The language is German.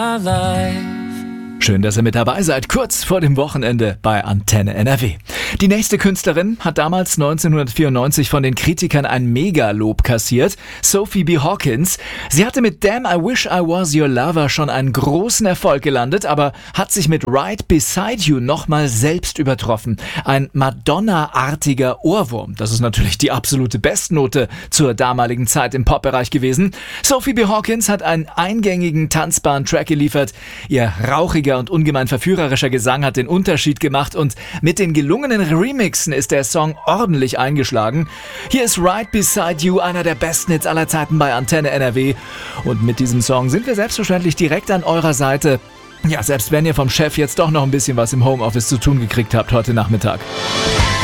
Schön, dass ihr mit dabei seid, kurz vor dem Wochenende bei Antenne NRW. Die nächste Künstlerin hat damals 1994 von den Kritikern ein Megalob kassiert, Sophie B. Hawkins. Sie hatte mit Damn I Wish I Was Your Lover schon einen großen Erfolg gelandet, aber hat sich mit Right Beside You nochmal selbst übertroffen. Ein Madonna-artiger Ohrwurm. Das ist natürlich die absolute Bestnote zur damaligen Zeit im Popbereich gewesen. Sophie B. Hawkins hat einen eingängigen, tanzbaren Track geliefert. Ihr rauchiger und ungemein verführerischer Gesang hat den Unterschied gemacht und mit den gelungenen Remixen ist der Song ordentlich eingeschlagen. Hier ist Right Beside You, einer der besten Hits aller Zeiten bei Antenne NRW. Und mit diesem Song sind wir selbstverständlich direkt an eurer Seite. Ja, selbst wenn ihr vom Chef jetzt doch noch ein bisschen was im Homeoffice zu tun gekriegt habt heute Nachmittag.